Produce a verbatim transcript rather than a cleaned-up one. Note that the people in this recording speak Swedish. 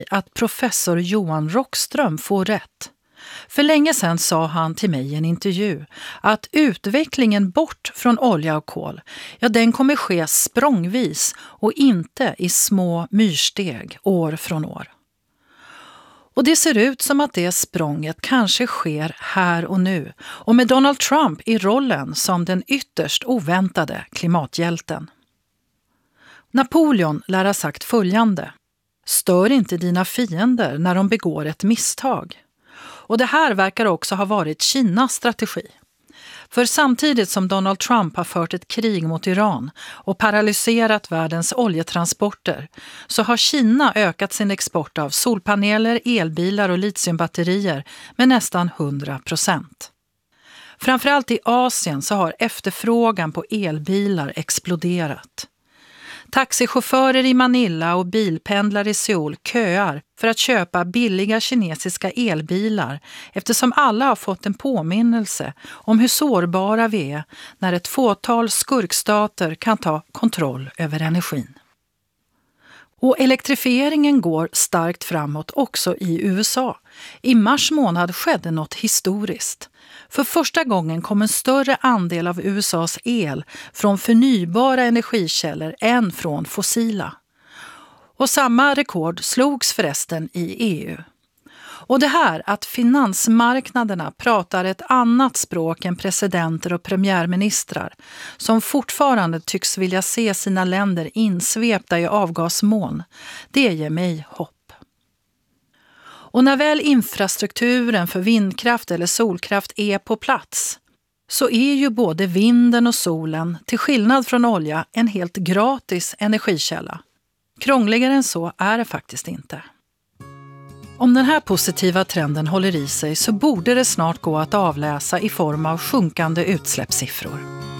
att professor Johan Rockström får rätt. För länge sedan sa han till mig i en intervju att utvecklingen bort från olja och kol, ja, den kommer ske språngvis och inte i små myrsteg år från år. Och det ser ut som att det språnget kanske sker här och nu, och med Donald Trump i rollen som den ytterst oväntade klimathjälten. Napoleon lär ha sagt följande: stör inte dina fiender när de begår ett misstag. Och det här verkar också ha varit Kinas strategi. För samtidigt som Donald Trump har fört ett krig mot Iran och paralyserat världens oljetransporter, så har Kina ökat sin export av solpaneler, elbilar och litiumbatterier med nästan hundra procent. Framförallt i Asien så har efterfrågan på elbilar exploderat. Taxichaufförer i Manila och bilpendlare i Seoul köar för att köpa billiga kinesiska elbilar, eftersom alla har fått en påminnelse om hur sårbara vi är när ett fåtal skurkstater kan ta kontroll över energin. Och elektrifieringen går starkt framåt också i U S A. I mars månad skedde något historiskt. För första gången kom en större andel av U S A:s el från förnybara energikällor än från fossila. Och samma rekord slogs förresten i E U. Och det här att finansmarknaderna pratar ett annat språk än presidenter och premiärministrar, som fortfarande tycks vilja se sina länder insvepta i avgasmoln, det ger mig hopp. Och när väl infrastrukturen för vindkraft eller solkraft är på plats, så är ju både vinden och solen, till skillnad från olja, en helt gratis energikälla. Krångligare än så är det faktiskt inte. Om den här positiva trenden håller i sig så borde det snart gå att avläsa i form av sjunkande utsläppssiffror.